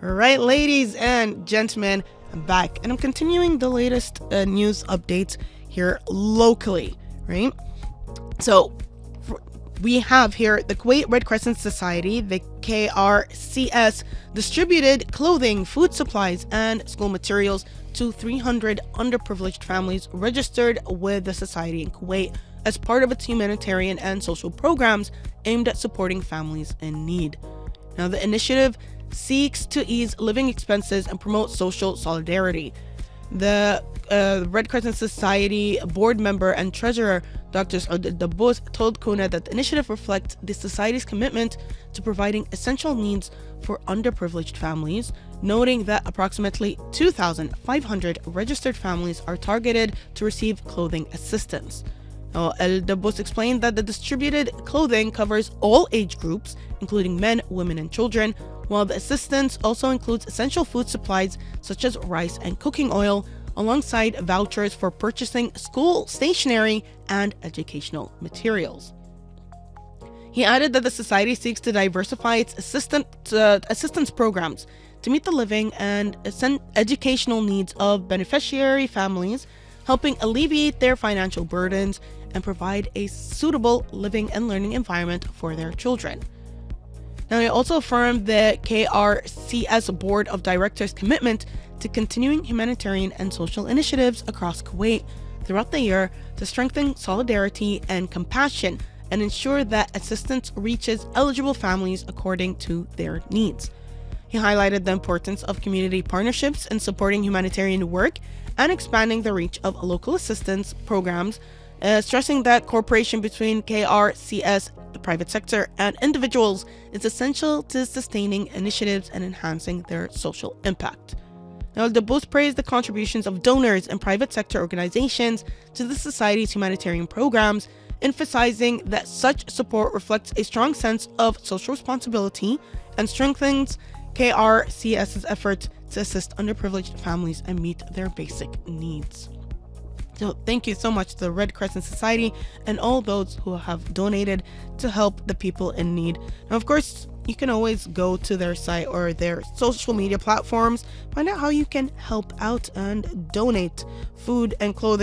All right, ladies and gentlemen, I'm back and I'm continuing the latest news updates here locally, right? So we have here the Kuwait Red Crescent Society, the KRCS, distributed clothing, food supplies, and school materials to 300 underprivileged families registered with the society in Kuwait as part of its humanitarian and social programs aimed at supporting families in need. Now, the initiative seeks to ease living expenses and promote social solidarity. The Red Crescent Society board member and treasurer, Dr. Saud Dabbous, told Kuna that the initiative reflects the society's commitment to providing essential needs for underprivileged families, noting that approximately 2,500 registered families are targeted to receive clothing assistance. Now, El Dabbous explained that the distributed clothing covers all age groups, including men, women, and children, while the assistance also includes essential food supplies such as rice and cooking oil, alongside vouchers for purchasing school stationery and educational materials. He added that the society seeks to diversify its assistance programs to meet the living and educational needs of beneficiary families, helping alleviate their financial burdens and provide a suitable living and learning environment for their children. Now, he also affirmed the KRCS Board of Directors' commitment to continuing humanitarian and social initiatives across Kuwait throughout the year to strengthen solidarity and compassion and ensure that assistance reaches eligible families according to their needs. He highlighted the importance of community partnerships in supporting humanitarian work and expanding the reach of local assistance programs, stressing that cooperation between KRCS, the private sector, and individuals is essential to sustaining initiatives and enhancing their social impact. Now, Dabbous praised the contributions of donors and private sector organizations to the Society's humanitarian programs, emphasizing that such support reflects a strong sense of social responsibility and strengthens KRCS's efforts to assist underprivileged families and meet their basic needs. So thank you so much to the Red Crescent Society and all those who have donated to help the people in need. Now, of course, you can always go to their site or their social media platforms, find out how you can help out and donate food and clothing